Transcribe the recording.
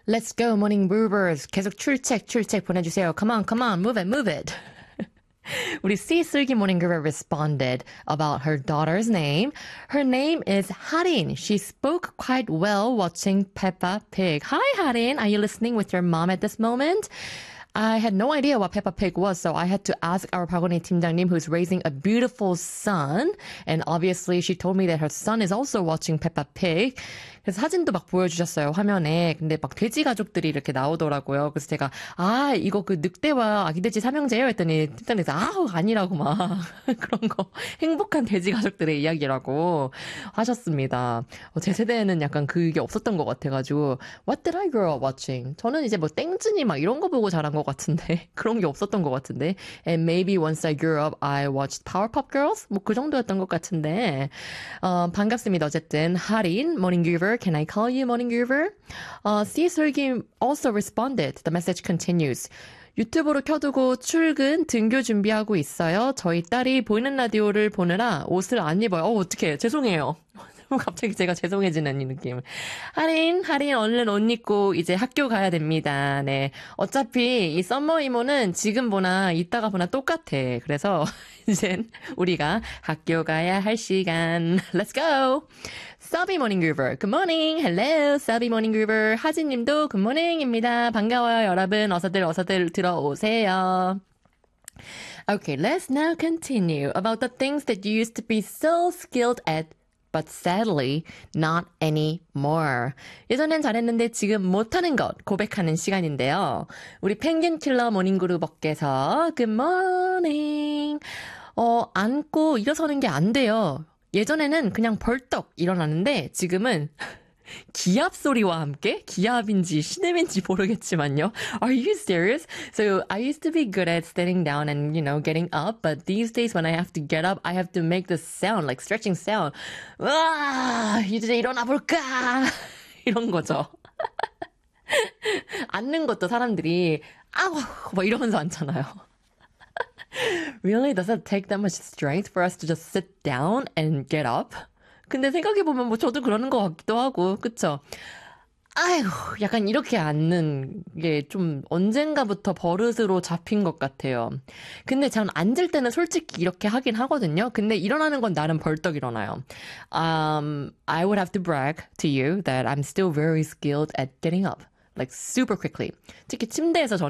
Let's go, morning movers. 계속 출첵 보내주세요. Come on, move it. 우리 C 슬기 morning mover responded about her daughter's name. Her name is Harin. She spoke quite well watching Peppa Pig. Hi, Harin. Are you listening with your mom at this moment? I had no idea what Peppa Pig was, so I had to ask our 박원희 팀장님, who's raising a beautiful son. And obviously, she told me that her son is also watching Peppa Pig. 그래서 사진도 막 보여주셨어요, 화면에. 근데 막 돼지 가족들이 이렇게 나오더라고요. 그래서 제가, 이거 그 늑대와 아기돼지 삼형제예요? 했더니 팀장님께서, 아니라고 막. 그런 거. 행복한 돼지 가족들의 이야기라고 하셨습니다. 제 세대에는 약간 그게 없었던 것 같아가지고, What did I grow up watching? 저는 이제 뭐 땡즈니 막 이런 거 보고 자란 것 같은데, 그런 게 없었던 것 같은데, and maybe once I grew up, I watched Powerpuff Girls? 뭐 그 정도였던 것 같은데, 반갑습니다. 어쨌든, 하린, Morning Giver, can I call you Morning Giver? C. 슬기 also responded. The message continues. 유튜브로 켜두고 출근, 등교 준비하고 있어요. 저희 딸이 보이는 라디오를 보느라 옷을 안 입어요. 어떡해. 죄송해요. 갑자기 제가 죄송해지는 이 느낌. 하린, 얼른 옷 입고 이제 학교 가야 됩니다. 네. 어차피 이 썸머 이모는 지금 보나 이따가 보나 똑같아. 그래서 이젠 우리가 학교 가야 할 시간. Let's go! Subby Morning Groover. Good morning. Hello. Subby Morning Groover. 하진님도 good morning입니다. 반가워요, 여러분. 어서들 들어오세요. Okay, let's now continue about the things that you used to be so skilled at but sadly not anymore. 예전엔 잘했는데 지금 못하는 것 고백하는 시간인데요. 우리 펭귄킬러 모닝그룹업께서 Good morning. 앉고 일어서는 게 안 돼요. 예전에는 그냥 벌떡 일어나는데 지금은 기압 소리와 함께 기압인지 신음인지 모르겠지만요. Are you serious? So I used to be good at standing down and, getting up. But these days when I have to get up, I have to make this sound, like stretching sound. 이제 일어나 볼까? 이런 거죠. 앉는 것도 사람들이 막 이러면서 앉잖아요. Really? Does it take that much strength for us to just sit down and get up? 근데 생각해보면 뭐 저도 그러는 것 같기도 하고, 그쵸? 약간 이렇게 앉는 게 좀 언젠가부터 버릇으로 잡힌 것 같아요. 근데 전 앉을 때는 솔직히 이렇게 하긴 하거든요. 근데 일어나는 건 나름 벌떡 일어나요. I would have to brag to you that I'm still very skilled at getting up. Like super quickly. 특히 침대에서